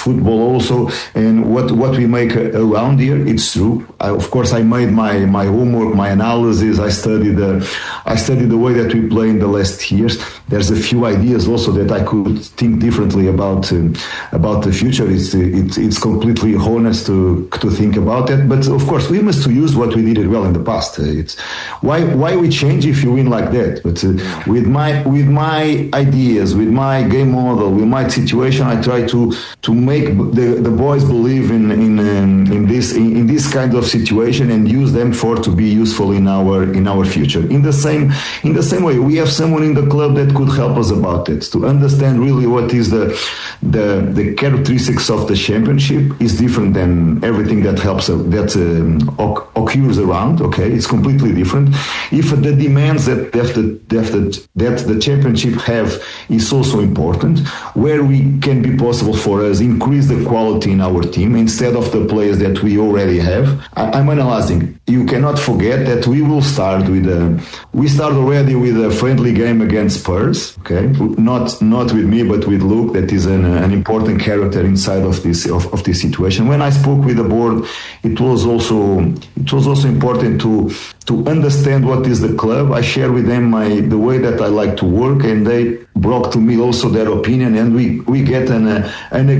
football also, and what we make around here, it's true. Of course, I made my homework, my analysis. I studied the way that we play in the last years. There's a few ideas also that I could think differently about the future. It's completely honest to think about that. But of course, we must use what we did well in the past. It's why we change if you win like that. But with my ideas, with my game model, with my situation, I try to make the boys believe in this kind of situation and use them to be useful in our future. In the same way, we have someone in the club that could help us about it, to understand really what is the characteristics of the championship is different than everything that occurs around. Okay, it's completely different. If the demands that the championship have is also important, where we can be possible for us increase the quality in our team instead of the players that we already have. I'm analyzing. You cannot forget that we start already with a friendly game against Spurs. Okay, not with me, but with Luke. That is an important character inside of this situation. When I spoke with the board, it was also important to understand what is the club. I share with them the way that I like to work, and they brought to me also their opinion, and we get an